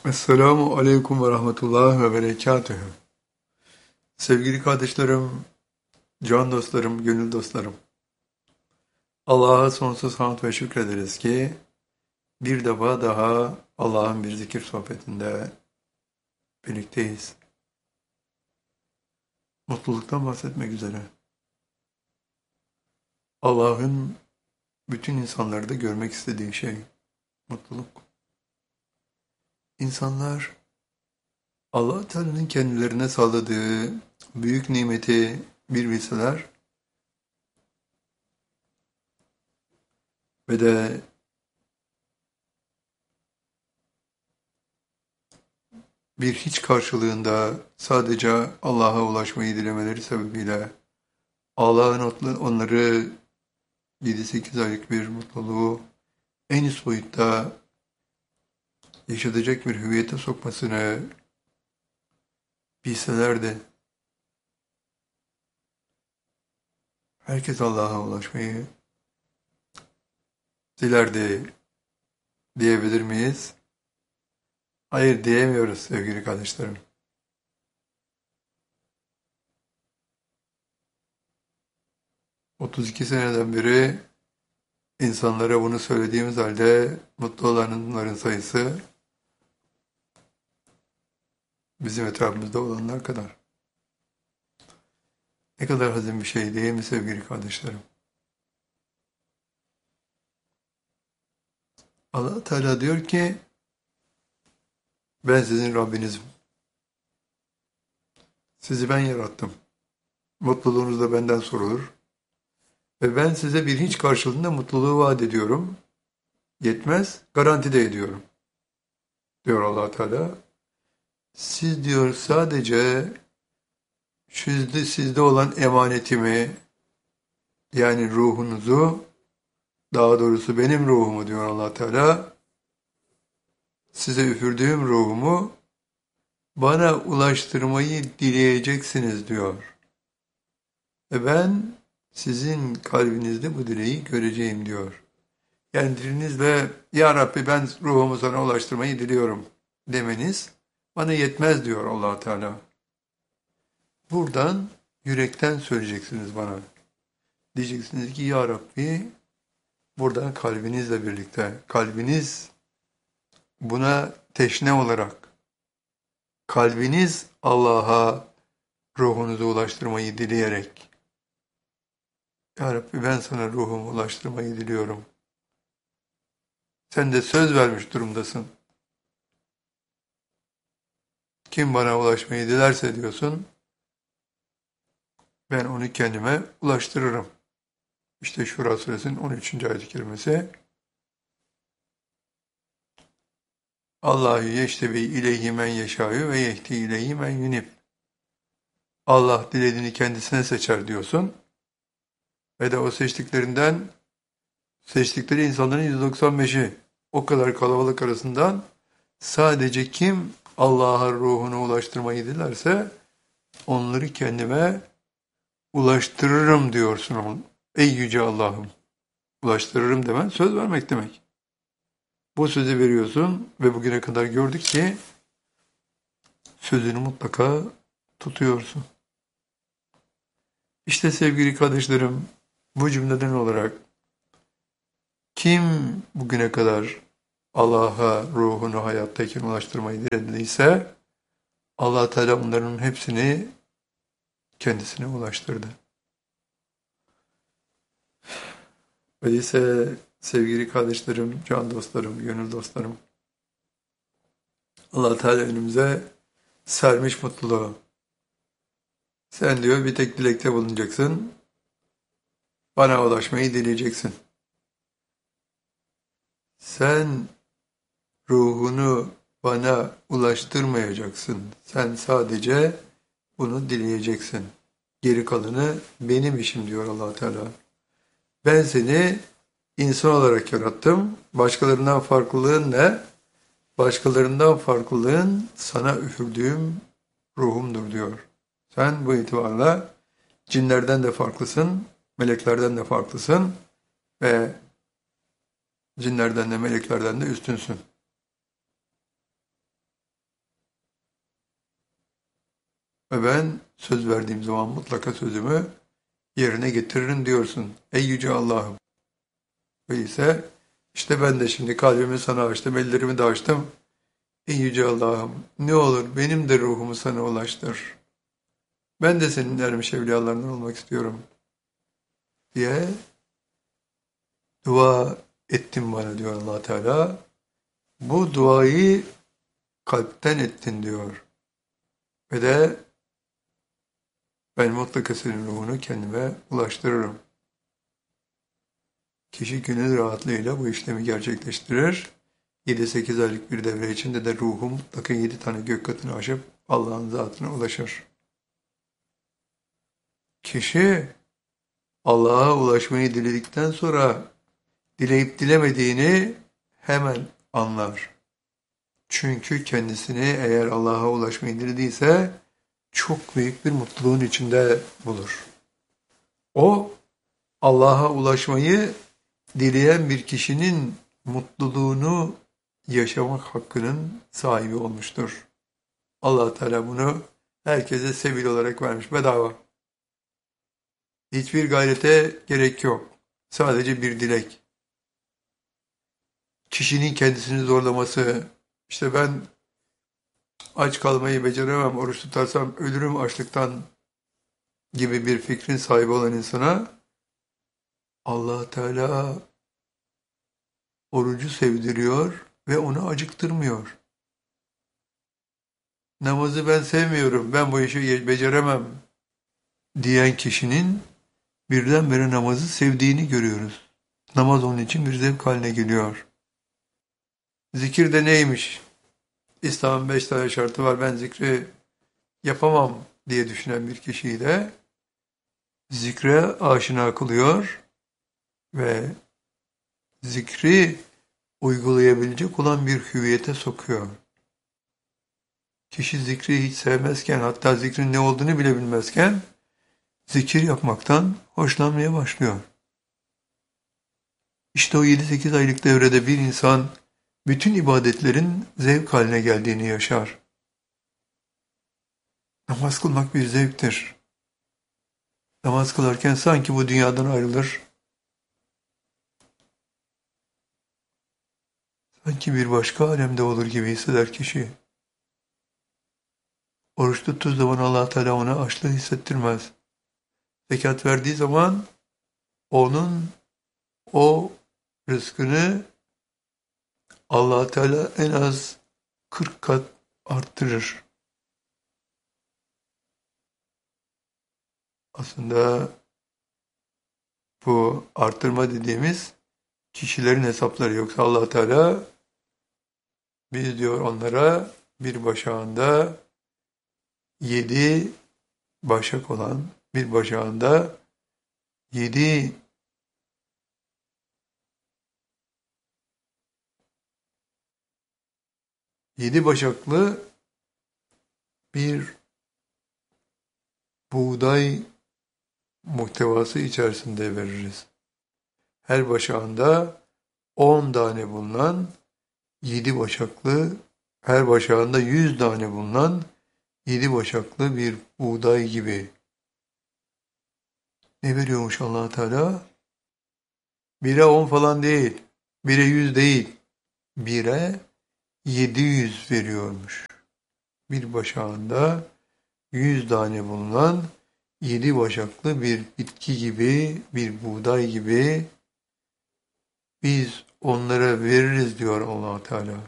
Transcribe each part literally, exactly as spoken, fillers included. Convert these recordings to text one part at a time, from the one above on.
Esselamu Aleyküm ve Rahmetullah ve Berekatühü. Sevgili kardeşlerim, can dostlarım, gönül dostlarım. Allah'a sonsuz hamd ve şükrederiz ki bir defa daha Allah'ın bir zikir sohbetinde birlikteyiz. Mutluluktan bahsetmek üzere. Allah'ın bütün insanlarda görmek istediği şey mutluluk. İnsanlar Allah Teala'nın kendilerine sağladığı büyük nimeti bir bilseler ve de bir hiç karşılığında sadece Allah'a ulaşmayı dilemeleri sebebiyle Allah'ın onları yedi sekiz aylık bir mutluluğu en üst boyutta yaşatacak bir hüviyete sokmasını bilselerdi, herkes Allah'a ulaşmayı dilerdi diyebilir miyiz? Hayır, diyemiyoruz sevgili kardeşlerim. otuz iki seneden beri insanlara bunu söylediğimiz halde mutlu olanların sayısı bizim etrafımızda olanlar kadar. Ne kadar hazin bir şey değil mi sevgili kardeşlerim? Allah Teala diyor ki, ben sizin Rabbinizim. Sizi ben yarattım. Mutluluğunuz da benden sorulur. Ve ben size bir hiç karşılığında mutluluğu vaat ediyorum. Yetmez, garanti de ediyorum. Diyor Allah Teala. Siz diyor sadece sizde, sizde olan emanetimi, yani ruhunuzu, daha doğrusu benim ruhumu diyor Allah Teala, size üfürdüğüm ruhumu bana ulaştırmayı dileyeceksiniz diyor. Ve ben sizin kalbinizde bu dileği göreceğim diyor. Yani dilinizle ya Rabbi ben ruhumu sana ulaştırmayı diliyorum demeniz bana yetmez diyor Allah Teala. Buradan yürekten söyleyeceksiniz bana. Diyeceksiniz ki ya Rabbi buradan kalbinizle birlikte, kalbiniz buna teşne olarak, kalbiniz Allah'a ruhunuzu ulaştırmayı dileyerek, ya Rabbi ben sana ruhumu ulaştırmayı diliyorum. Sen de söz vermiş durumdasın. Kim bana ulaşmayı dilerse diyorsun, ben onu kendime ulaştırırım. İşte Şura suresinin on üçüncü ayet-i kerimesi. Allahu yeştebi ileyhi men yeşâ'yu ve yehdi ileyhi men yunib. Allah dilediğini kendisine seçer diyorsun. Ve de o seçtiklerinden, seçtikleri insanların yüzde doksan beşi o kadar kalabalık arasından sadece kim Allah'a ruhunu ulaştırmayı dilerse onları kendime ulaştırırım diyorsun. Ey yüce Allah'ım, ulaştırırım demen söz vermek demek. Bu sözü veriyorsun ve bugüne kadar gördük ki sözünü mutlaka tutuyorsun. İşte sevgili kardeşlerim, bu cümleden olarak kim bugüne kadar Allah'a ruhunu hayattayken ulaştırmayı dilediyse Allah Teala onların hepsini kendisine ulaştırdı. Öyleyse sevgili kardeşlerim, can dostlarım, gönül dostlarım, Allah Teala önümüze sermiş mutluluğu. Sen diyor bir tek dilekte bulunacaksın, bana ulaşmayı dileyeceksin. Sen ruhunu bana ulaştırmayacaksın. Sen sadece bunu dileyeceksin. Geri kalanı benim işim diyor Allah Teala. Ben seni insan olarak yarattım. Başkalarından farklılığın ne? Başkalarından farklılığın sana üfürdüğüm ruhumdur diyor. Sen bu itibarla cinlerden de farklısın, meleklerden de farklısın ve cinlerden de meleklerden de üstünsün. Ve ben söz verdiğim zaman mutlaka sözümü yerine getiririm diyorsun. Ey Yüce Allah'ım. Öyleyse işte ben de şimdi kalbimi sana açtım, ellerimi de açtım. Ey Yüce Allah'ım, ne olur benim de ruhumu sana ulaştır. Ben de senin ermiş evliyalarından olmak istiyorum diye dua ettim bana diyor Allah Teala. Bu duayı kalpten ettin diyor. Ve de ben mutlaka senin ruhunu kendime ulaştırırım. Kişi gönül rahatlığıyla bu işlemi gerçekleştirir. yedi sekiz aylık bir devre içinde de ruhu mutlaka yedi tane gök katını aşıp Allah'ın zatına ulaşır. Kişi Allah'a ulaşmayı diledikten sonra dileyip dilemediğini hemen anlar. Çünkü kendisini eğer Allah'a ulaşmayı dilediyse çok büyük bir mutluluğun içinde bulur. O Allah'a ulaşmayı dileyen bir kişinin mutluluğunu yaşamak hakkının sahibi olmuştur. Allah Teala bunu herkese sebil olarak vermiş bedava. Hiçbir gayrete gerek yok. Sadece bir dilek. Kişinin kendisini zorlaması, işte ben aç kalmayı beceremem, oruç tutarsam ölürüm açlıktan gibi bir fikrin sahibi olan insana Allah Teala orucu sevdiriyor ve onu acıktırmıyor. Namazı ben sevmiyorum, ben bu işi beceremem diyen kişinin birdenbire namazı sevdiğini görüyoruz. Namaz onun için bir zevk haline geliyor. Zikir de neymiş? İslam'ın beş tane şartı var, ben zikri yapamam diye düşünen bir kişiyi de zikre aşina kılıyor ve zikri uygulayabilecek olan bir hüviyete sokuyor. Kişi zikri hiç sevmezken, hatta zikrin ne olduğunu bile bilmezken zikir yapmaktan hoşlanmaya başlıyor. İşte o yedi sekiz aylık devrede bir insan bütün ibadetlerin zevk haline geldiğini yaşar. Namaz kılmak bir zevktir. Namaz kılarken sanki bu dünyadan ayrılır, sanki bir başka alemde olur gibi hisseder kişi. Oruç tuttuğu zaman Allah Teala ona açlığı hissettirmez. Zekat verdiği zaman onun o rızkını Allah Teala en az kırk kat arttırır. Aslında bu arttırma dediğimiz kişilerin hesapları, yoksa Allah Teala biz diyor onlara bir başağında yedi başak olan, bir başağında yedi yedi başaklı bir buğday muhtevası içerisinde veririz. Her başağında on tane bulunan yedi başaklı, her başağında yüz tane bulunan yedi başaklı bir buğday gibi. Ne veriyormuş Allah Teala? Bire on falan değil, bire yüz değil, bire yedi yüz veriyormuş. Bir başağında yüz tane bulunan yedi başaklı bir bitki gibi, bir buğday gibi biz onlara veririz diyor Allah Teala.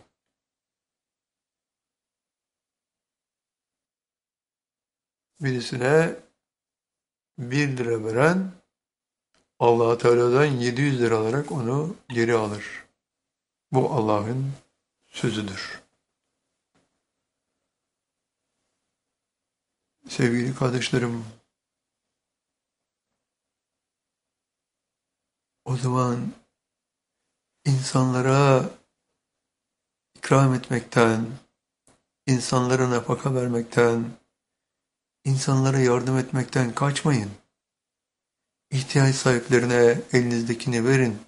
Birisine bir lira veren Allah Teala'dan yedi yüz lira alarak onu geri alır. Bu Allah'ın sözüdür. Sevgili kardeşlerim, o zaman insanlara ikram etmekten, insanlara nafaka vermekten, insanlara yardım etmekten kaçmayın. İhtiyaç sahiplerine elinizdekini verin.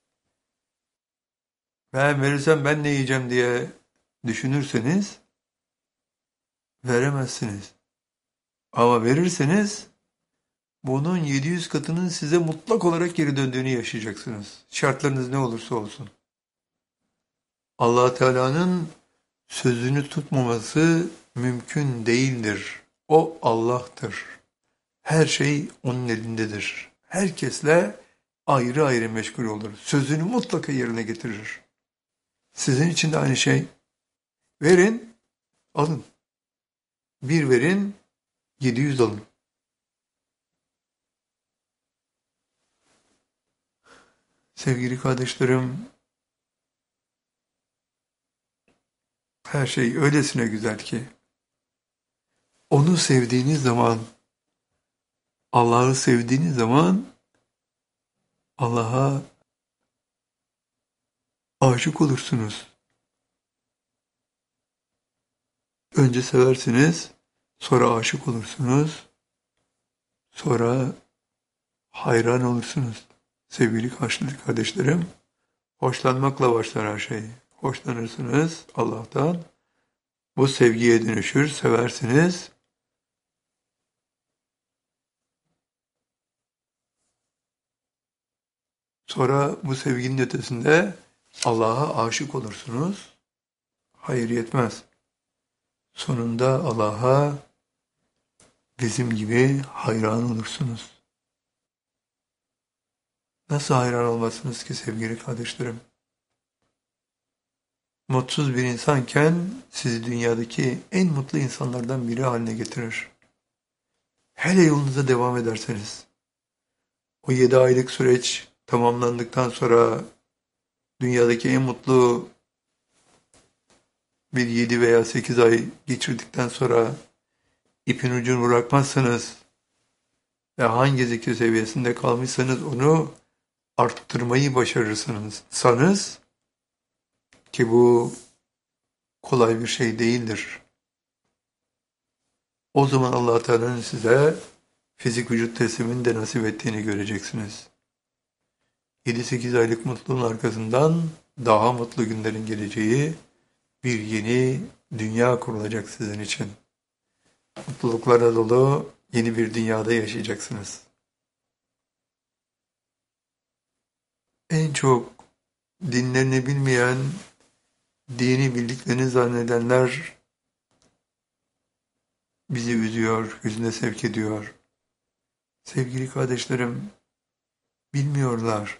Ben verirsem ben ne yiyeceğim diye düşünürseniz veremezsiniz. Ama verirseniz bunun yedi yüz katının size mutlak olarak geri döndüğünü yaşayacaksınız. Şartlarınız ne olursa olsun. Allah Teala'nın sözünü tutmaması mümkün değildir. O Allah'tır. Her şey onun elindedir. Herkesle ayrı ayrı meşgul olur. Sözünü mutlaka yerine getirir. Sizin için de aynı şey. Verin, alın. Bir verin, yedi yüz alın. Sevgili kardeşlerim, her şey öylesine güzel ki, onu sevdiğiniz zaman, Allah'ı sevdiğiniz zaman, Allah'a aşık olursunuz. Önce seversiniz, sonra aşık olursunuz, sonra hayran olursunuz. Sevgili kardeşlerim, hoşlanmakla başlar her şey. Hoşlanırsınız Allah'tan, bu sevgiye dönüşür, seversiniz. Sonra bu sevginin ötesinde Allah'a aşık olursunuz. Hayır yetmez. Sonunda Allah'a bizim gibi hayran olursunuz. Nasıl hayran olmazsınız ki sevgili kardeşlerim? Mutsuz bir insanken sizi dünyadaki en mutlu insanlardan biri haline getirir. Hele yolunuza devam ederseniz, o yedi aylık süreç tamamlandıktan sonra dünyadaki en mutlu bir yedi veya sekiz ay geçirdikten sonra ipin ucunu bırakmazsanız ve hangi zikir seviyesinde kalmışsanız onu arttırmayı başarırsınız. Sanız ki bu kolay bir şey değildir. O zaman Allah Teala'nın size fizik vücut teslimini de nasip ettiğini göreceksiniz. yedi sekiz aylık mutluluğun arkasından daha mutlu günlerin geleceği, bir yeni dünya kurulacak sizin için. Mutluluklara dolu yeni bir dünyada yaşayacaksınız. En çok dinlerini bilmeyen, dini bildiklerini zannedenler bizi üzüyor, hüzne sevk ediyor. Sevgili kardeşlerim, bilmiyorlar.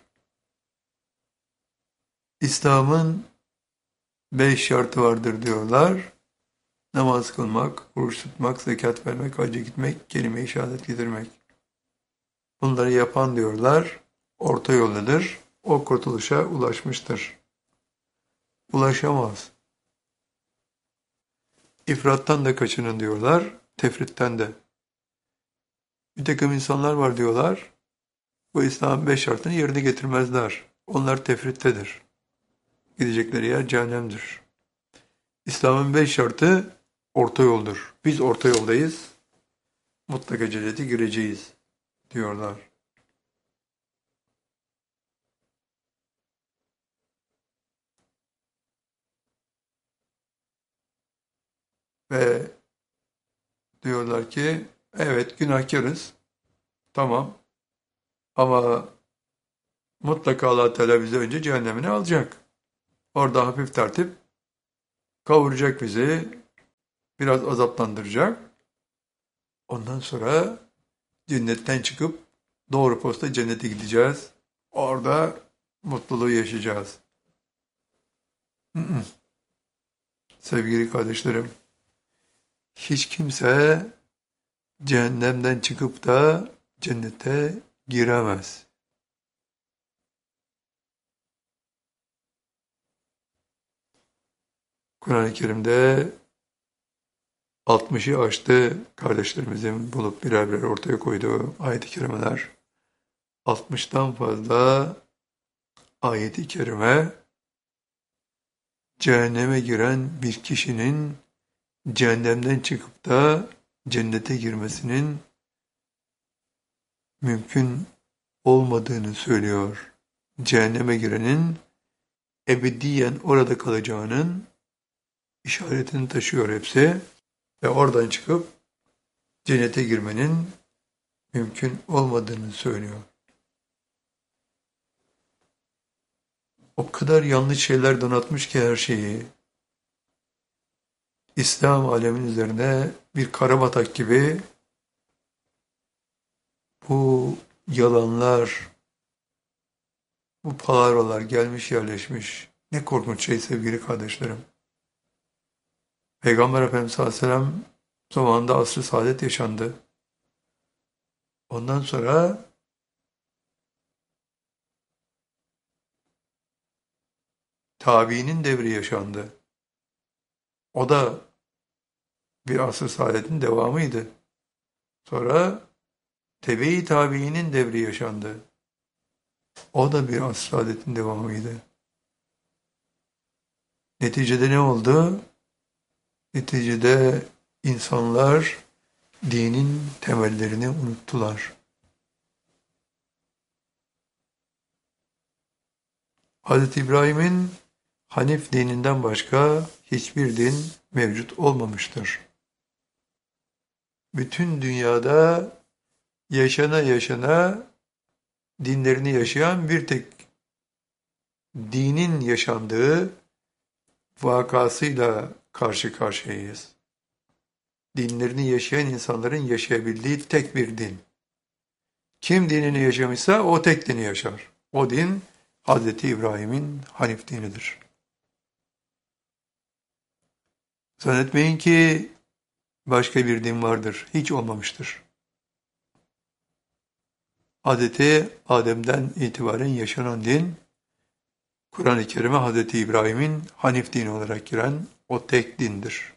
İslam'ın beş şartı vardır diyorlar. Namaz kılmak, oruç tutmak, zekat vermek, hacca gitmek, kelime-i şehadet getirmek. Bunları yapan diyorlar, orta yoldadır, o kurtuluşa ulaşmıştır. Ulaşamaz. İfrattan da kaçının diyorlar, tefritten de. Bir takım insanlar var diyorlar, bu İslam'ın beş şartını yerine getirmezler. Onlar tefrittedir. Gidecekleri yer cehennemdir. İslam'ın beş şartı orta yoldur. Biz orta yoldayız, mutlaka cennete gireceğiz diyorlar. Ve diyorlar ki, evet günahkarız, tamam ama mutlaka Allah Teala bizi önce cehennemine alacak. Orada hafif tertip kavuracak bizi, biraz azaplandıracak. Ondan sonra cennetten çıkıp doğru posta cennete gideceğiz. Orada mutluluğu yaşayacağız. Hı-hı. Sevgili kardeşlerim, hiç kimse cehennemden çıkıp da cennete giremez. Kur'an-ı Kerim'de altmışı aştı kardeşlerimizin bulup birer birer ortaya koyduğu ayet-i kerimeler. altmıştan fazla ayet-i kerime cehenneme giren bir kişinin cehennemden çıkıp da cennete girmesinin mümkün olmadığını söylüyor. Cehenneme girenin ebediyen orada kalacağının işaretini taşıyor hepsi ve oradan çıkıp cennete girmenin mümkün olmadığını söylüyor. O kadar yanlış şeyler donatmış ki her şeyi. İslam alemin üzerine bir karabatak gibi bu yalanlar, bu palavralar gelmiş yerleşmiş. Ne korkunç şey sevgili kardeşlerim. Peygamber Efendimiz sallallahu aleyhi ve sellem zamanında asr-ı saadet yaşandı. Ondan sonra tabiinin devri yaşandı. O da bir asr-ı saadetin devamıydı. Sonra tebe-i tabiinin devri yaşandı. O da bir asr-ı saadetin devamıydı. Neticede ne oldu? Neticede insanlar dinin temellerini unuttular. Hazreti İbrahim'in Hanif dininden başka hiçbir din mevcut olmamıştır. Bütün dünyada yaşana yaşana dinlerini yaşayan bir tek dinin yaşandığı vakasıyla karşı karşıyayız. Dinlerini yaşayan insanların yaşayabildiği tek bir din. Kim dinini yaşamışsa o tek dini yaşar. O din Hazreti İbrahim'in Hanif dinidir. Zannetmeyin ki başka bir din vardır. Hiç olmamıştır. Hazreti Adem'den itibaren yaşanan din, Kur'an-ı Kerim'e Hazreti İbrahim'in Hanif dini olarak giren o tek dindir.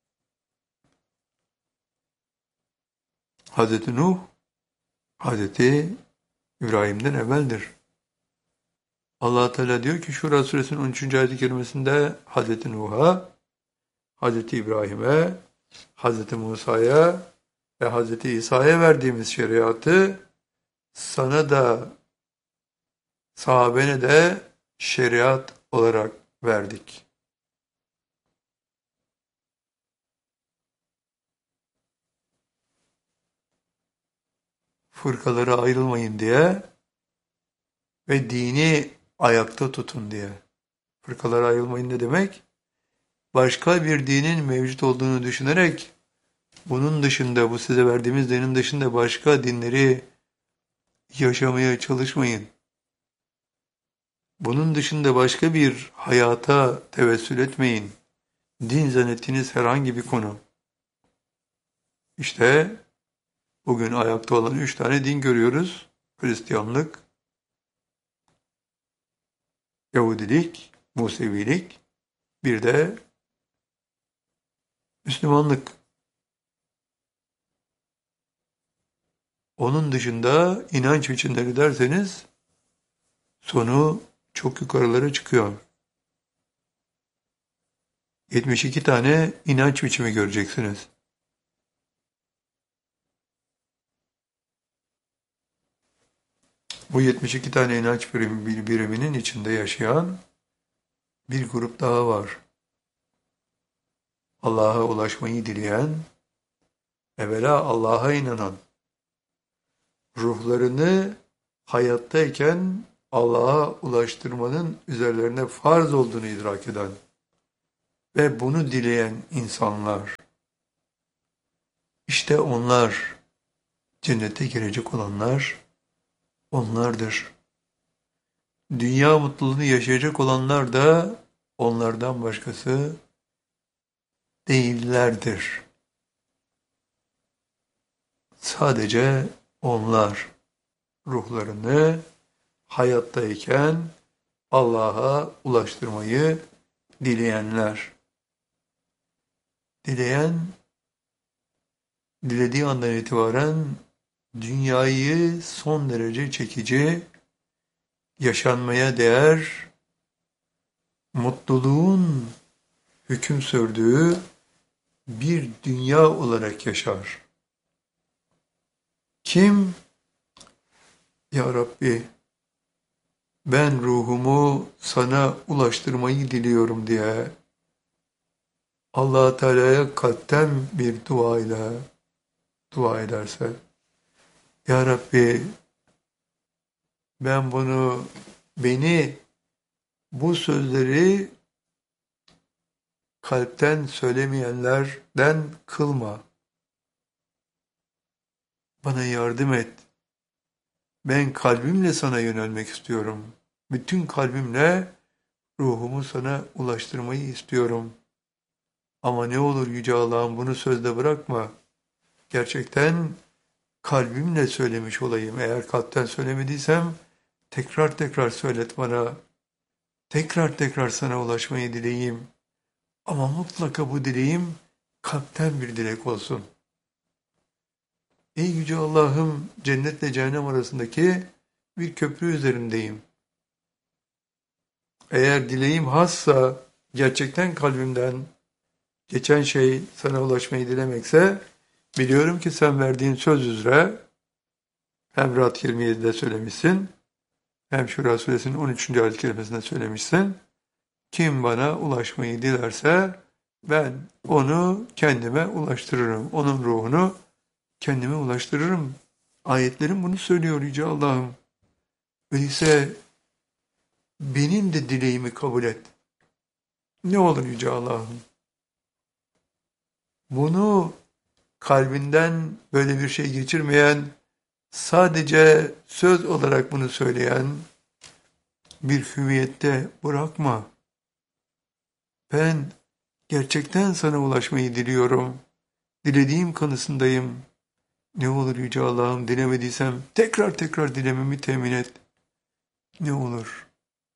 Hazreti Nuh, Hazreti İbrahim'den evveldir. Allah Teala diyor ki Şura suresinin on üçüncü ayet-i kerimesinde Hazreti Nuh'a, Hazreti İbrahim'e, Hazreti Musa'ya ve Hazreti İsa'ya verdiğimiz şeriatı sana da sahabene de şeriat olarak verdik. Fırkalara ayrılmayın diye ve dini ayakta tutun diye. Fırkalara ayrılmayın ne demek? Başka bir dinin mevcut olduğunu düşünerek bunun dışında, bu size verdiğimiz dinin dışında başka dinleri yaşamaya çalışmayın. Bunun dışında başka bir hayata tevessül etmeyin. Din zannettiğiniz herhangi bir konu. İşte bugün ayakta olan üç tane din görüyoruz. Hristiyanlık, Yahudilik, Musevilik, bir de Müslümanlık. Onun dışında inanç biçimleri derseniz sonu çok yukarılara çıkıyor. yetmiş iki tane inanç biçimi göreceksiniz. Bu yetmiş iki tane inanç birim, biriminin içinde yaşayan bir grup daha var. Allah'a ulaşmayı dileyen, evvela Allah'a inanan, ruhlarını hayattayken Allah'a ulaştırmanın üzerlerine farz olduğunu idrak eden ve bunu dileyen insanlar. İşte onlar, cennete girecek olanlar onlardır. Dünya mutluluğunu yaşayacak olanlar da onlardan başkası değillerdir. Sadece onlar ruhlarını hayattayken Allah'a ulaştırmayı dileyenler. Dileyen, dilediği andan itibaren dünyayı son derece çekici, yaşanmaya değer, mutluluğun hüküm sürdüğü bir dünya olarak yaşar. Kim? Ya Rabbi, ben ruhumu sana ulaştırmayı diliyorum diye Allah-u Teala'ya kalpten bir duayla dua ederse, Ya Rabbi ben bunu, beni bu sözleri kalpten söylemeyenlerden kılma. Bana yardım et. Ben kalbimle sana yönelmek istiyorum. Bütün kalbimle ruhumu sana ulaştırmayı istiyorum. Ama ne olur Yüce Allah'ım bunu sözde bırakma. Gerçekten kalbimle söylemiş olayım. Eğer kalpten söylemediysem tekrar tekrar söylet bana. Tekrar tekrar sana ulaşmayı dileyeyim. Ama mutlaka bu dileğim kalpten bir dilek olsun. Ey Yüce Allah'ım, cennetle cehennem arasındaki bir köprü üzerindeyim. Eğer dileğim hassa, gerçekten kalbimden geçen şey sana ulaşmayı dilemekse, biliyorum ki sen verdiğin söz üzere hem Ra'd yirmi yedide söylemişsin, hem Şura suresinin on üçüncü ayet kerimesinde söylemişsin. Kim bana ulaşmayı dilerse ben onu kendime ulaştırırım. Onun ruhunu kendime ulaştırırım. Ayetlerim bunu söylüyor Yüce Allah'ım. Öyleyse benim de dileğimi kabul et. Ne olur Yüce Allah'ım. Bunu kalbinden böyle bir şey geçirmeyen, sadece söz olarak bunu söyleyen bir hüviyette bırakma. Ben gerçekten sana ulaşmayı diliyorum. Dilediğim kanısındayım. Ne olur Yüce Allah'ım, dilemediysem tekrar tekrar dilememi temin et. Ne olur.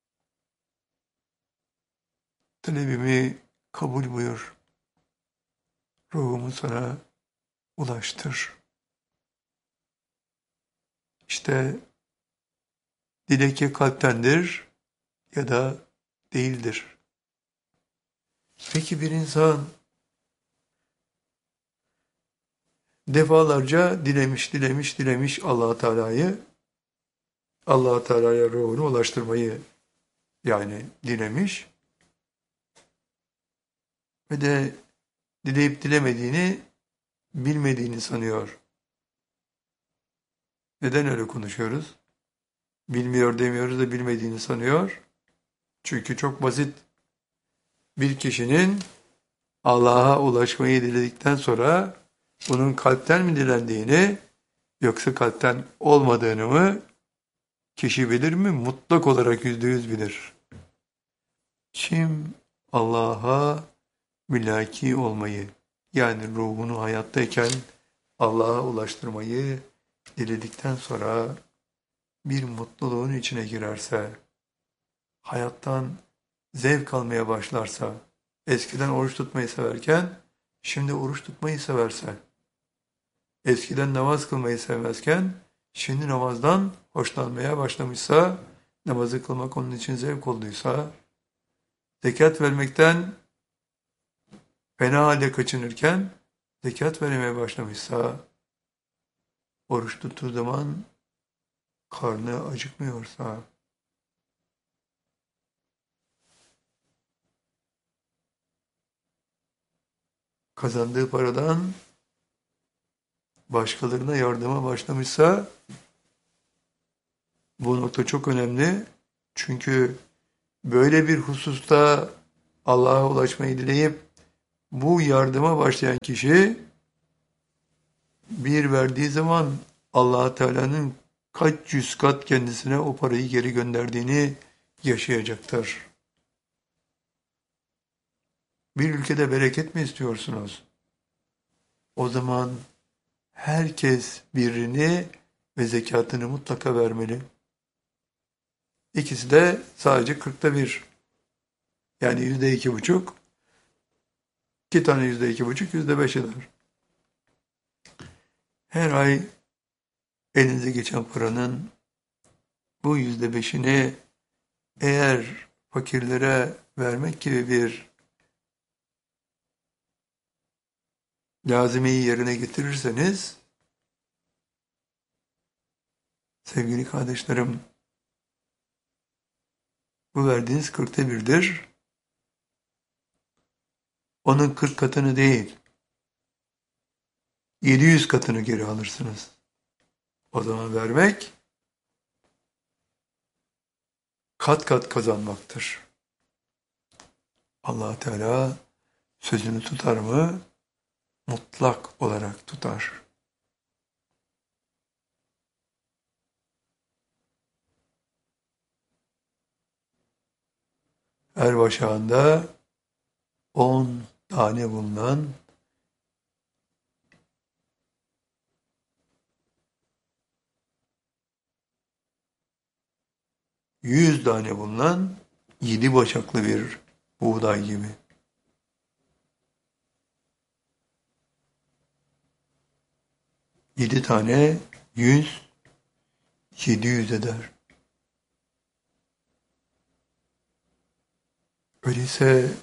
Talebimi kabul buyur. Ruhumu sana ulaştır. İşte dilek ya kalptendir ya da değildir. Peki bir insan defalarca dilemiş, dilemiş, dilemiş Allah-u Teala'yı, Allah-u Teala'ya ruhunu ulaştırmayı yani dilemiş ve de dileyip dilemediğini bilmediğini sanıyor. Neden öyle konuşuyoruz? Bilmiyor demiyoruz da bilmediğini sanıyor. Çünkü çok basit. Bir kişinin Allah'a ulaşmayı diledikten sonra bunun kalpten mi dilendiğini yoksa kalpten olmadığını mı kişi bilir mi? Mutlak olarak yüzde yüz bilir. Kim Allah'a mülaki olmayı, yani ruhunu hayattayken Allah'a ulaştırmayı diledikten sonra bir mutluluğun içine girerse, hayattan zevk almaya başlarsa, eskiden oruç tutmayı severken şimdi oruç tutmayı severse, eskiden namaz kılmayı sevmezken şimdi namazdan hoşlanmaya başlamışsa, namazı kılmak onun için zevk olduysa, zekat vermekten fena halde kaçınırken zekat vermeye başlamışsa, oruç tuttuğu zaman karnı acıkmıyorsa, kazandığı paradan başkalarına yardıma başlamışsa, bu nokta çok önemli. Çünkü böyle bir hususta Allah'a ulaşmayı dileyip bu yardıma başlayan kişi bir verdiği zaman Allah Teala'nın kaç yüz kat kendisine o parayı geri gönderdiğini yaşayacaktır. Bir ülkede bereket mi istiyorsunuz? O zaman herkes birini ve zekatını mutlaka vermeli. İkisi de sadece kırkta bir. Yani yüzde iki buçuk. İki tane yüzde iki buçuk, yüzde beş eder. Her ay elinize geçen paranın bu yüzde beşini eğer fakirlere vermek gibi bir lazimeyi yerine getirirseniz, sevgili kardeşlerim, bu verdiğiniz kırkta birdir. Onun kırk katını değil, yedi yüz katını geri alırsınız. O zaman vermek kat kat kazanmaktır. Allah Teala sözünü tutar mı? Mutlak olarak tutar. Her başağında on tane bulunan yüz tane bulunan yedi başaklı bir buğday gibi. Yedi tane yüz, yedi yüz eder. Öyleyse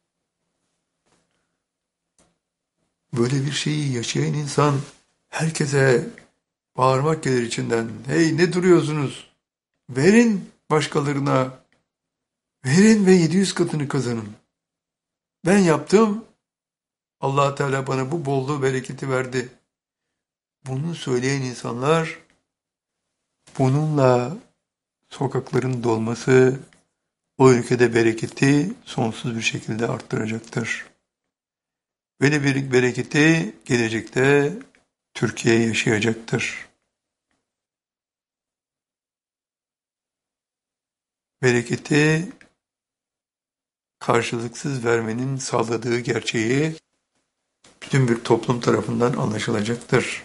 böyle bir şeyi yaşayan insan herkese bağırmak gelir içinden. Hey ne duruyorsunuz? Verin başkalarına. Verin ve yedi yüz katını kazanın. Ben yaptım. Allah Teala bana bu bolluğu bereketi verdi. Bunu söyleyen insanlar bununla sokakların dolması o ülkede bereketi sonsuz bir şekilde arttıracaktır. Böyle bir bereketi gelecekte Türkiye yaşayacaktır. Bereketi karşılıksız vermenin sağladığı gerçeği bütün bir toplum tarafından anlaşılacaktır.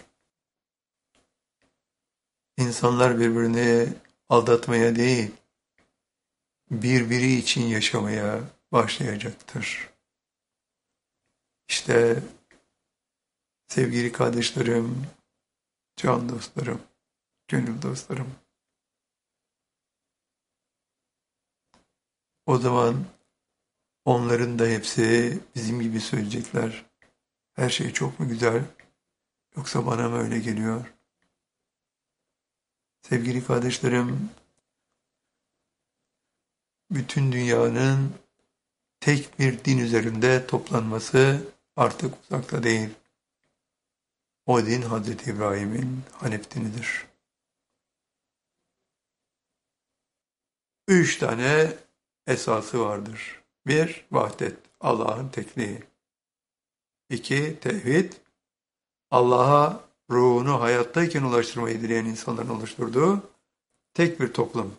İnsanlar birbirini aldatmaya değil, birbiri için yaşamaya başlayacaktır. İşte sevgili kardeşlerim, can dostlarım, gönül dostlarım. O zaman onların da hepsi bizim gibi söyleyecekler. Her şey çok mu güzel, yoksa bana mı öyle geliyor? Sevgili kardeşlerim, bütün dünyanın tek bir din üzerinde toplanması artık uzakta değil. O din Hazreti İbrahim'in Hanif dinidir. Üç tane esası vardır. Bir, vahdet, Allah'ın tekliği. İki, tevhid, Allah'a ruhunu hayattayken ulaştırmayı dileyen insanların oluşturduğu tek bir toplum.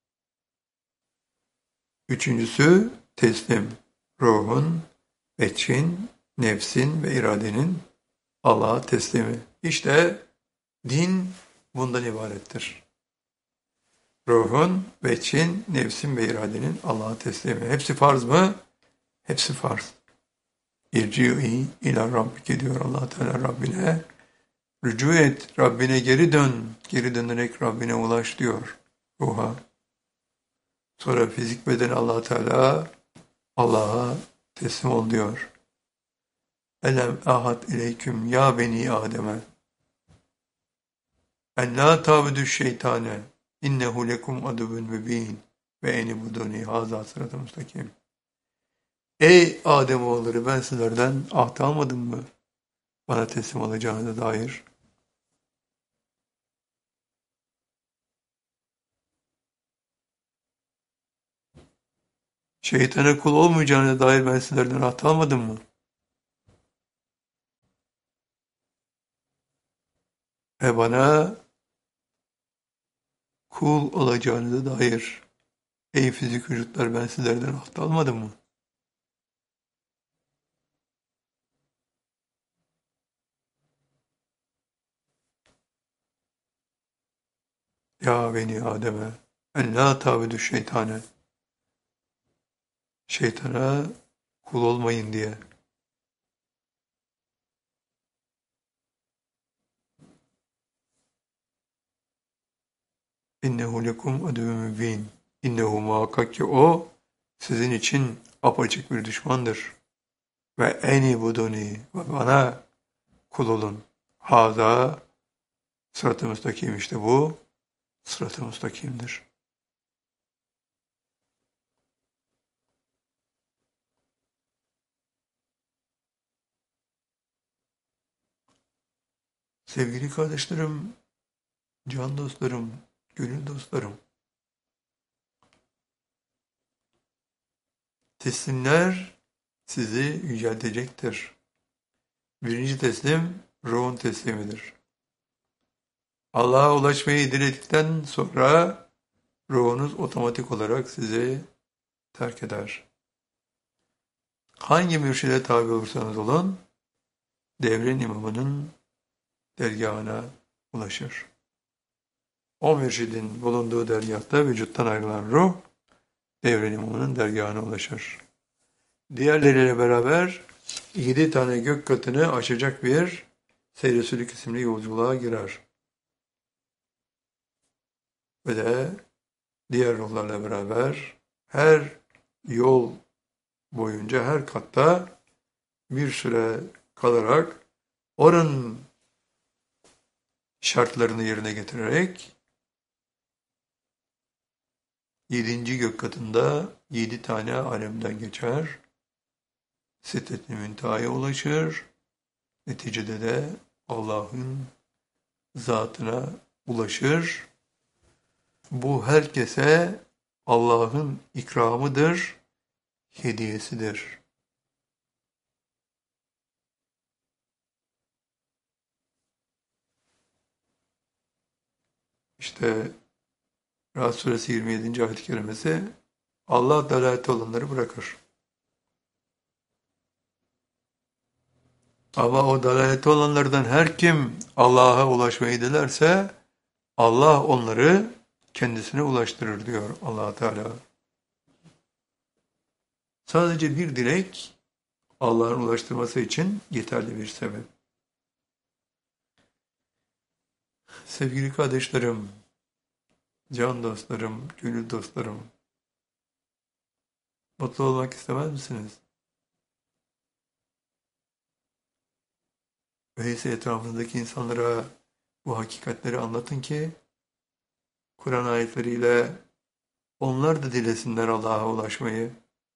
Üçüncüsü, teslim, ruhun, veçin, nefsin ve iradenin Allah'a teslimi. İşte din bundan ibarettir. Ruhun, veçin, nefsin ve iradenin Allah'a teslimi. Hepsi farz mı? Hepsi farz. İrci'i ila rabbike diyor Allah Teala Rabbine. Rücu et, Rabbine geri dön. Geri dönerek Rabbine ulaş diyor ruha. Sonra fizik beden Allah Teala Allah'a teslim ol diyor. Elem ahad ileyküm ya beni Adem'e. En la tabudü şeytane. İnnehu lekum adubun mübin. Ve eni buduni haza sıratı müstakim. Ey Ademoğulları, ben sizlerden ahd almadım mı? Bana teslim olacağına dair. Şeytana kul olmayacağına dair ben sizlerden ahd almadım mı? Ve bana kul olacağınıza dair. Ey fizik vücutlar, ben sizlerden ahd almadım mı? Ya beni Adem'e en la tabudu şeytane. Şeytana kul olmayın diye. İnnehu lekum aduvun mübin. İnnehu muhakkak ki o sizin için apaçık bir düşmandır. Ve eni buduni ve bana kul olun. Haza sırat-ı müstakim, işte bu sırat-ı müstakimdir. Sevgili kardeşlerim, can dostlarım, gönül dostlarım, teslimler sizi yüceltecektir. Birinci teslim, ruhun teslimidir. Allah'a ulaşmayı diledikten sonra ruhunuz otomatik olarak sizi terk eder. Hangi mürşide tabi olursanız olun, devrin imamının dergahına ulaşır. O mürşidin bulunduğu dergahta vücuttan ayrılan ruh, devrin imamının dergahına ulaşır. Diğerleriyle beraber yedi tane gök katını aşacak bir Seyre-i isimli yolculuğa girer. Ve de diğer ruhlarla beraber her yol boyunca her katta bir süre kalarak oranın şartlarını yerine getirerek yedinci gök katında yedi tane alemden geçer. Sidret-i Münteha'ya ulaşır. Neticede de Allah'ın zatına ulaşır. Bu herkese Allah'ın ikramıdır, hediyesidir. İşte Ra'd Suresi yirmi yedinci ayet-i kerimesi Allah dalalette olanları bırakır. Ama o dalalette olanlardan her kim Allah'a ulaşmayı dilerse Allah onları kendisine ulaştırır diyor Allah Teala. Sadece bir dilek Allah'ın ulaştırması için yeterli bir sebep. Sevgili kardeşlerim, can dostlarım, gönül dostlarım, mutlu olmak istemez misiniz? Öyleyse etrafınızdaki insanlara bu hakikatleri anlatın ki Kur'an ayetleriyle onlar da dilesinler Allah'a ulaşmayı.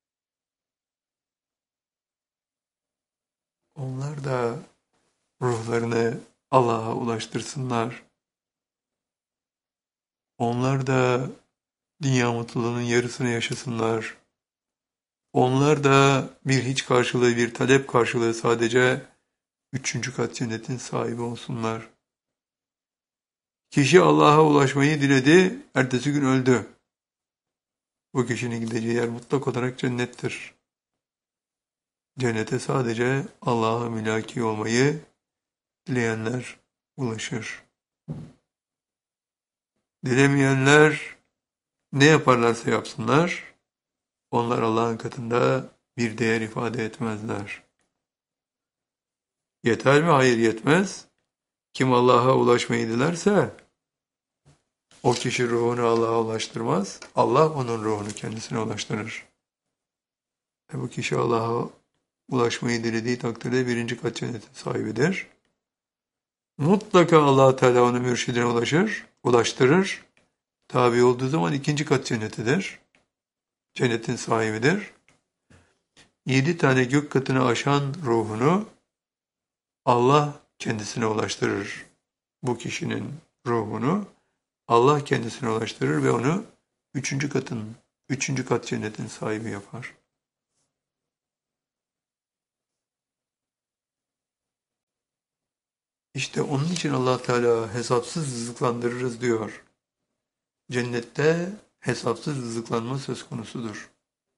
Onlar da ruhlarını Allah'a ulaştırsınlar. Onlar da dünya mutluluğunun yarısını yaşasınlar. Onlar da bir hiç karşılığı, bir talep karşılığı sadece üçüncü kat cennetin sahibi olsunlar. Kişi Allah'a ulaşmayı diledi, ertesi gün öldü. Bu kişinin gideceği yer mutlak olarak cennettir. Cennete sadece Allah'a mülaki olmayı dileyenler ulaşır. Dilemeyenler ne yaparlarsa yapsınlar, onlar Allah'ın katında bir değer ifade etmezler. Yeter mi? Hayır, yetmez. Kim Allah'a ulaşmayı dilerse, o kişi ruhunu Allah'a ulaştırmaz, Allah onun ruhunu kendisine ulaştırır. Ve bu kişi Allah'a ulaşmayı dilediği takdirde birinci kat cennetin sahibidir. Mutlaka Allah Teala onu mürşidine ulaşır, ulaştırır. Tabi olduğu zaman ikinci kat cennetidir. Cennetin sahibidir. Yedi tane gök katını aşan ruhunu Allah kendisine ulaştırır. Bu kişinin ruhunu Allah kendisine ulaştırır ve onu üçüncü katın, üçüncü kat cennetin sahibi yapar. İşte onun için Allah Teala hesapsız rızıklandırırız diyor. Cennette hesapsız rızıklanma söz konusudur.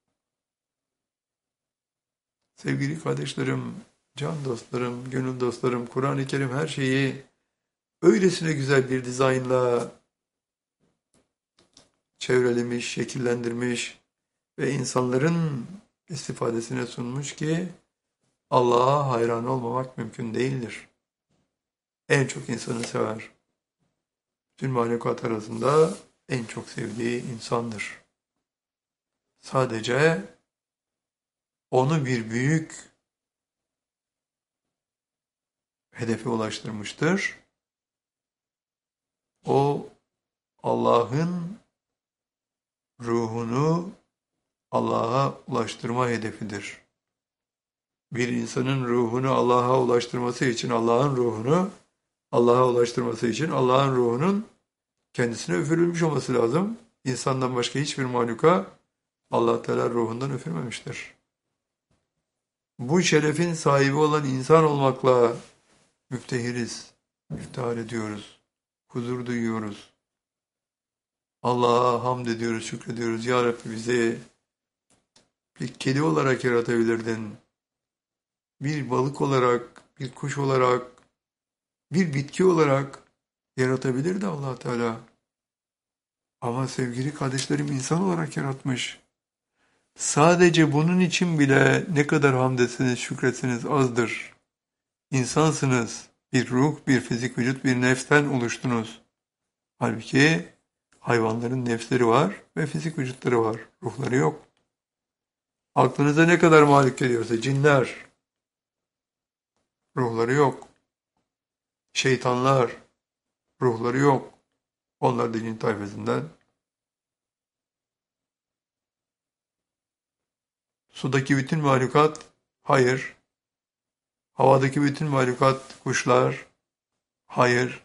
Sevgili kardeşlerim, can dostlarım, gönül dostlarım, Kur'an-ı Kerim her şeyi öylesine güzel bir dizaynla çevrelemiş, şekillendirmiş ve insanların istifadesine sunmuş ki Allah'a hayran olmamak mümkün değildir. En çok insanı sever. Bütün mahlukat arasında en çok sevdiği insandır. Sadece onu bir büyük hedefe ulaştırmıştır. O Allah'ın ruhunu Allah'a ulaştırma hedefidir. Bir insanın ruhunu Allah'a ulaştırması için Allah'ın ruhunu Allah'a ulaştırması için Allah'ın ruhunun kendisine üfürülmüş olması lazım. İnsandan başka hiçbir mahluka Allah Teala ruhundan üfürmemiştir. Bu şerefin sahibi olan insan olmakla müftehiriz, iftihar ediyoruz, huzur duyuyoruz. Allah'a hamd ediyoruz, şükrediyoruz. Ya Rabbi bizi bir kedi olarak yaratabilirdin. Bir balık olarak, bir kuş olarak, bir bitki olarak yaratabilirdi Allah Teala. Ama sevgili kardeşlerim insan olarak yaratmış. Sadece bunun için bile ne kadar hamd etseniz, şükretseniz azdır. İnsansınız. Bir ruh, bir fizik vücut, bir nefsten oluştunuz. Halbuki hayvanların nefsleri var ve fizik vücutları var. Ruhları yok. Aklınıza ne kadar malik geliyorsa cinler, ruhları yok. Şeytanlar, ruhları yok. Onlar da cin tayfasından. Sudaki bütün mahlukat, hayır. Havadaki bütün mahlukat, kuşlar, hayır.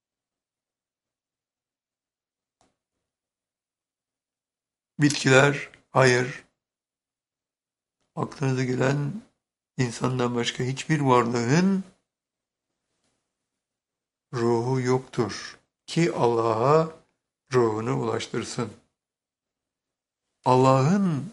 Bitkiler, hayır. Aklınıza gelen insandan başka hiçbir varlığın ruhu yoktur ki Allah'a ruhunu ulaştırsın. Allah'ın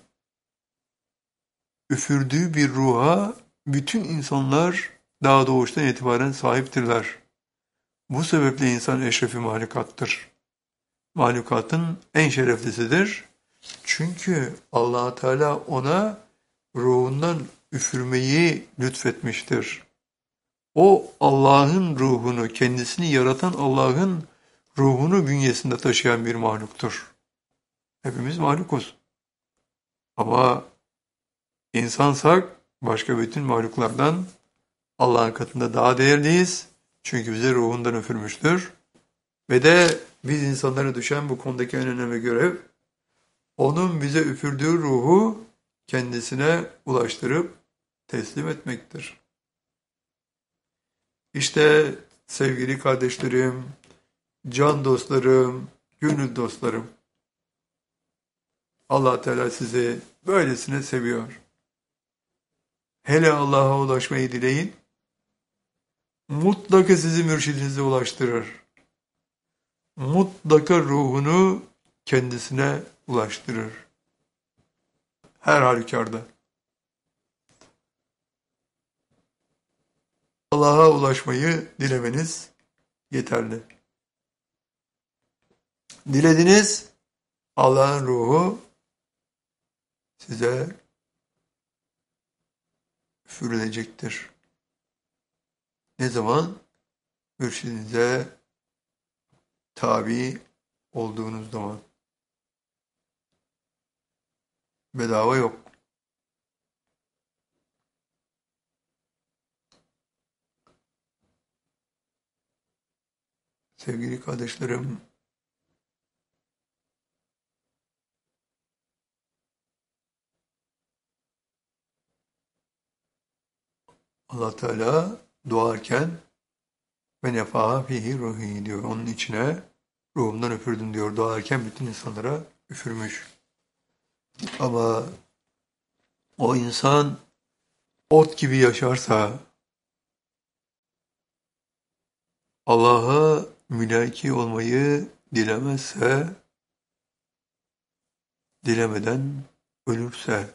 üfürdüğü bir ruha bütün insanlar daha doğuştan itibaren sahiptirler. Bu sebeple insan eşrefi mahlukattır. Mahlukatın en şereflisidir. Çünkü Allah Teala ona ruhundan üfürmeyi lütfetmiştir. O Allah'ın ruhunu, kendisini yaratan Allah'ın ruhunu bünyesinde taşıyan bir mahluktur. Hepimiz mahlukuz. Ama insansak başka bütün mahluklardan Allah'ın katında daha değerliyiz. Çünkü bize ruhundan üfürmüştür. Ve de biz insanlara düşen bu konudaki en önemli görev, onun bize üfürdüğü ruhu kendisine ulaştırıp teslim etmektir. İşte sevgili kardeşlerim, can dostlarım, gönül dostlarım, Allah Teala sizi böylesine seviyor. Hele Allah'a ulaşmayı dileyin, mutlaka sizi mürşidinize ulaştırır. Mutlaka ruhunu kendisine ulaştırır. Her halükarda. Allah'a ulaşmayı dilemeniz yeterli. Dilediniz, Allah'ın ruhu size üfürülecektir. Ne zaman? Mürşidinize tabi olduğunuz zaman. Bedava yok. Sevgili kardeşlerim, Allah Teala doğarken ve nefaha fihi ruhi diyor. Onun içine ruhumdan üfürdüm diyor. Doğarken bütün insanlara üfürmüş. Ama o insan ot gibi yaşarsa, Allah'a mülaki olmayı dilemezse, dilemeden ölürse,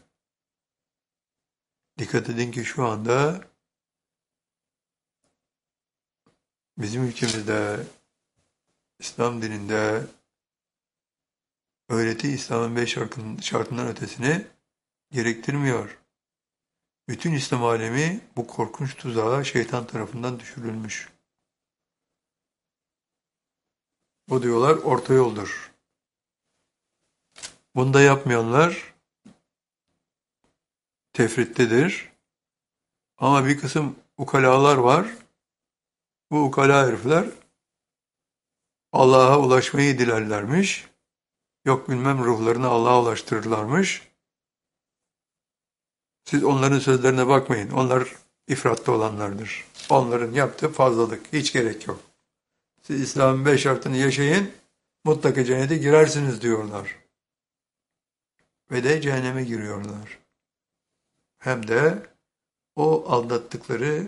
dikkat edin ki şu anda bizim ülkemizde, İslam dininde öğreti İslam'ın beş şartından ötesini gerektirmiyor. Bütün İslam alemi bu korkunç tuzağa şeytan tarafından düşürülmüş. Bu diyorlar orta yoldur. Bunu da yapmayanlar tefrittedir. Ama bir kısım ukalalar var. Bu ukala herifler Allah'a ulaşmayı dilerlermiş. Yok bilmem ruhlarını Allah'a ulaştırırlarmış. Siz onların sözlerine bakmayın. Onlar ifratta olanlardır. Onların yaptığı fazlalık. Hiç gerek yok. Siz İslam'ın beş şartını yaşayın, mutlaka cennete girersiniz diyorlar. Ve de cehenneme giriyorlar. Hem de o aldattıkları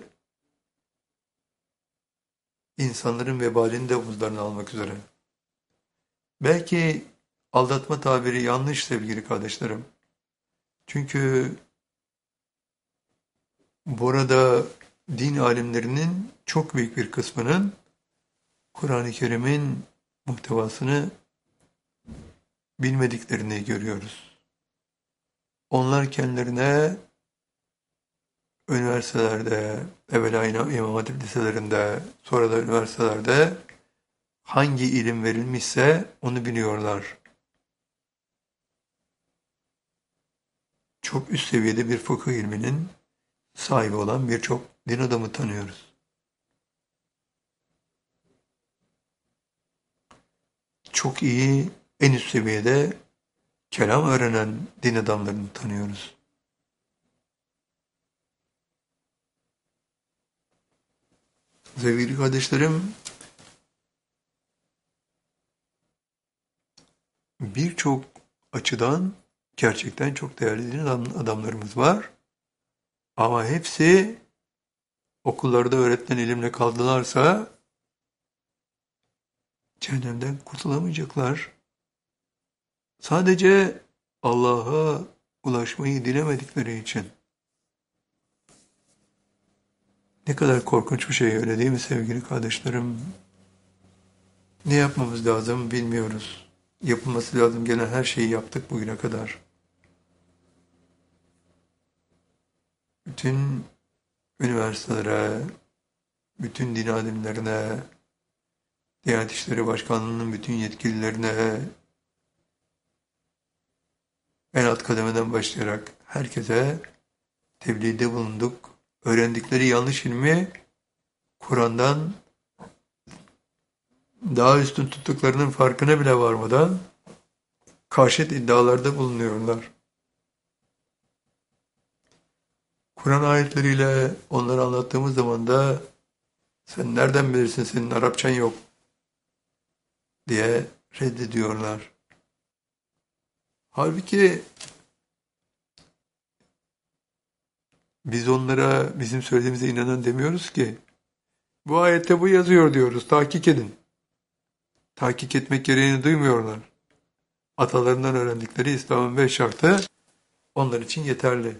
insanların vebalini de omuzlarına almak üzere. Belki aldatma tabiri yanlış sevgili kardeşlerim. Çünkü burada din alimlerinin çok büyük bir kısmının Kur'an-ı Kerim'in muhtevasını bilmediklerini görüyoruz. Onlar kendilerine üniversitelerde, evvela İmam Hatip liselerinde, sonra da üniversitelerde hangi ilim verilmişse onu biliyorlar. Çok üst seviyede bir fıkıh ilminin sahibi olan birçok din adamı tanıyoruz. Çok iyi, en üst seviyede kelam öğrenen din adamlarını tanıyoruz. Sevgili kardeşlerim, birçok açıdan gerçekten çok değerli din adamlarımız var. Ama hepsi okullarda öğretilen ilimle kaldılarsa cehennemden kurtulamayacaklar. Sadece Allah'a ulaşmayı dilemedikleri için. Ne kadar korkunç bir şey, öyle değil mi sevgili kardeşlerim? Ne yapmamız lazım bilmiyoruz. Yapılması lazım gelen her şeyi yaptık bugüne kadar. Bütün üniversitelere, bütün din alimlerine, Diyanet İşleri Başkanlığı'nın bütün yetkililerine, en alt kademeden başlayarak herkese tebliğde bulunduk. Öğrendikleri yanlış ilmi Kur'an'dan daha üstün tuttuklarının farkına bile varmadan karşıt iddialarda bulunuyorlar. Kur'an ayetleriyle onları anlattığımız zaman da sen nereden bilirsin, senin Arapçan yok diye reddediyorlar. Halbuki biz onlara bizim söylediğimize inanan demiyoruz ki. Bu ayette bu yazıyor diyoruz, tahkik edin. Tahkik etmek gereğini duymuyorlar. Atalarından öğrendikleri İslam'ın beş şartı onlar için yeterli.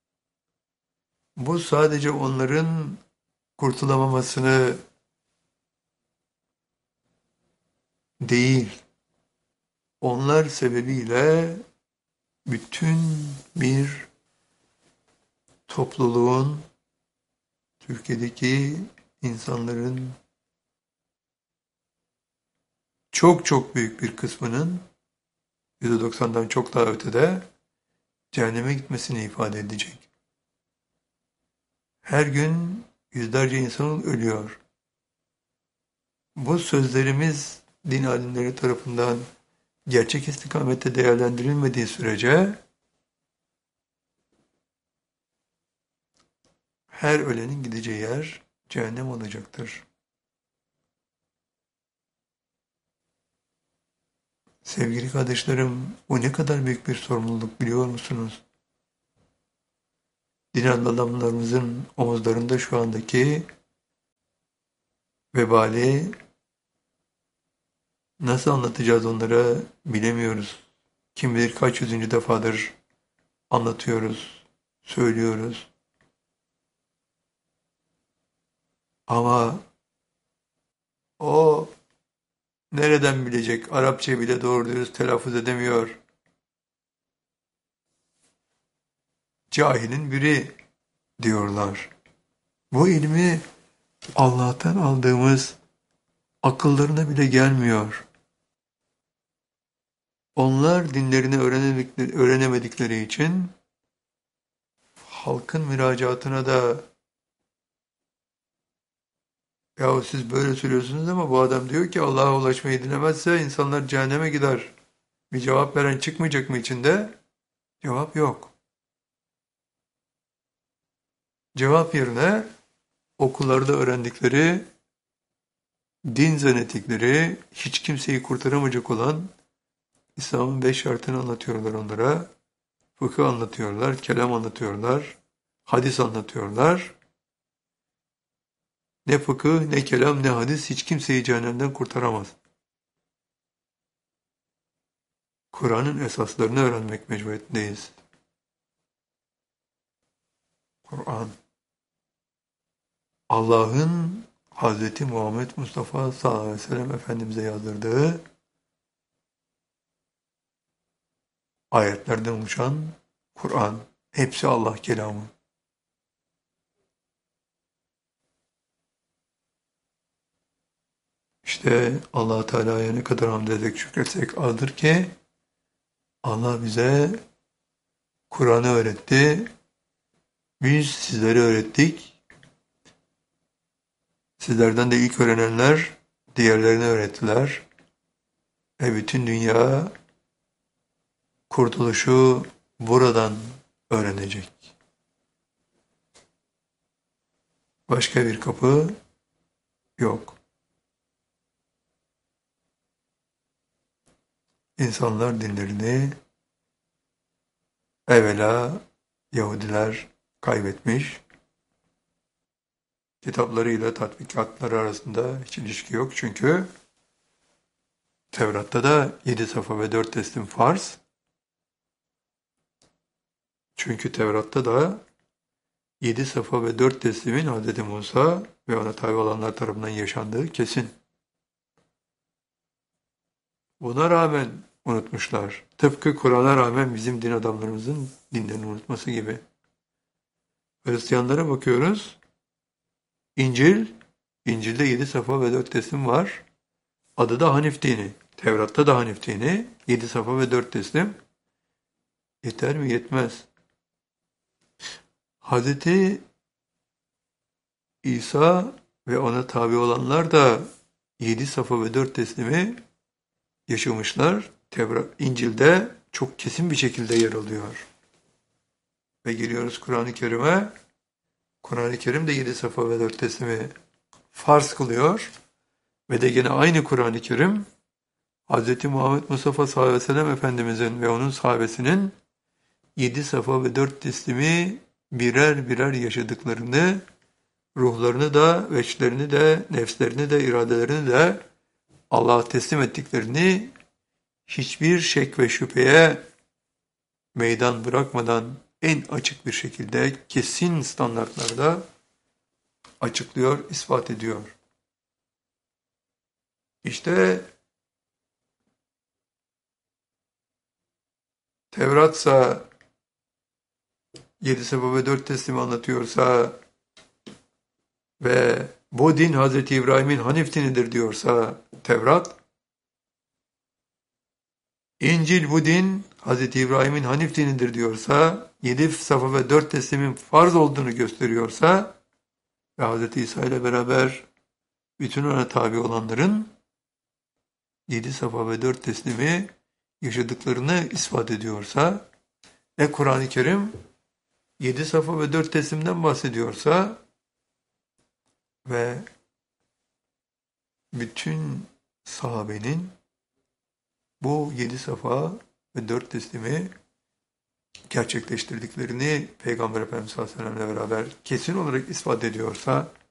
Bu sadece onların kurtulamamasını değil, onlar sebebiyle bütün bir topluluğun, Türkiye'deki insanların çok çok büyük bir kısmının yüzde doksandan çok daha ötede cehenneme gitmesini ifade edecek. Her gün yüzlerce insan ölüyor. Bu sözlerimiz din alimleri tarafından gerçek istikamette değerlendirilmediği sürece her ölenin gideceği yer cehennem olacaktır. Sevgili kardeşlerim, bu ne kadar büyük bir sorumluluk biliyor musunuz? Din adamlarımızın omuzlarında şu andaki vebali nasıl anlatacağız onlara bilemiyoruz. Kim bilir kaç yüzüncü defadır anlatıyoruz, söylüyoruz. Ama o nereden bilecek? Arapça bile doğru dürüst telaffuz edemiyor. Cahilin biri diyorlar. Bu ilmi Allah'tan aldığımız akıllarına bile gelmiyor. Onlar dinlerini öğrenemedikleri için halkın müracaatına da yahu siz böyle söylüyorsunuz ama bu adam diyor ki Allah'a ulaşmayı dilemezse insanlar cehenneme gider. Bir cevap veren çıkmayacak mı içinde? Cevap yok. Cevap yerine okullarda öğrendikleri, din zannettikleri, hiç kimseyi kurtaramayacak olan İslam'ın beş şartını anlatıyorlar onlara. Fıkıh anlatıyorlar, kelam anlatıyorlar, hadis anlatıyorlar. Ne fıkıh, ne kelam, ne hadis hiç kimseyi cehennemden kurtaramaz. Kur'an'ın esaslarını öğrenmek mecburiyetindeyiz. Kur'an, Allah'ın Hazreti Muhammed Mustafa sallallahu aleyhi ve sellem Efendimiz'e yazdırdığı ayetlerden oluşan Kur'an, hepsi Allah kelamı. İşte Allah Teala'ya ne kadar hamd ederek şükretsek azdır ki Allah bize Kur'an'ı öğretti. Biz sizlere öğrettik. Sizlerden de ilk öğrenenler diğerlerine öğrettiler. Ve bütün dünya kurtuluşu buradan öğrenecek. Başka bir kapı yok. İnsanlar dinlerini evvela Yahudiler kaybetmiş. Kitaplarıyla tatbikatları arasında hiç ilişki yok. Çünkü Tevrat'ta da yedi safa ve dört teslim farz. Çünkü Tevrat'ta da yedi safa ve dört teslimin Hz. Musa ve ona tabi olanlar tarafından yaşandığı kesin. Buna rağmen unutmuşlar. Tıpkı Kur'an'a rağmen bizim din adamlarımızın dinlerini unutması gibi. Hristiyanlara bakıyoruz. İncil, İncil'de yedi safa ve dört teslim var. Adı da Hanif dini. Tevrat'ta da Hanif dini. Yedi safa ve dört teslim. Yeter mi? Yetmez. Hazreti İsa ve ona tabi olanlar da yedi safa ve dört teslimi yaşamışlar. Tevrat, İncil'de çok kesin bir şekilde yer alıyor. Ve geliyoruz Kur'an-ı Kerim'e. Kur'an-ı Kerim de yedi safa ve dört teslimi farz kılıyor. Ve de yine aynı Kur'an-ı Kerim Hz. Muhammed Mustafa sallallahu aleyhi ve sellem Efendimizin ve onun sahabesinin yedi safa ve dört teslimi birer birer yaşadıklarını, ruhlarını da, veçlerini de, nefslerini de, iradelerini de Allah'a teslim ettiklerini hiçbir şek ve şüpheye meydan bırakmadan en açık bir şekilde kesin standartlarda açıklıyor, ispat ediyor. İşte Tevratsa yedi safa ve dört teslimi anlatıyorsa ve bu din Hazreti İbrahim'in Hanif dinidir diyorsa Tevrat, İncil bu din Hazreti İbrahim'in Hanif dinidir diyorsa, yedi safa ve dört teslimin farz olduğunu gösteriyorsa ve Hazreti İsa ile beraber bütün ona tabi olanların yedi safa ve dört teslimi yaşadıklarını ispat ediyorsa ve Kur'an-ı Kerim yedi safa ve dört teslimden bahsediyorsa ve bütün sahabenin bu yedi safa ve dört teslimi gerçekleştirdiklerini Peygamber Efendimiz sallallahu aleyhi ve sellem'le beraber kesin olarak ispat ediyorsa